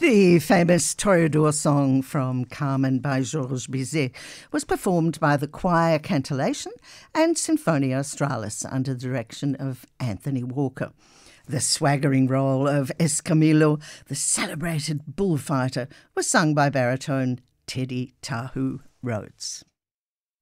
The famous Toreador song from Carmen by Georges Bizet was performed by the Choir Cantillation and Sinfonia Australis under the direction of Anthony Walker. The swaggering role of Escamillo, the celebrated bullfighter, was sung by baritone Teddy Tahu Rhodes.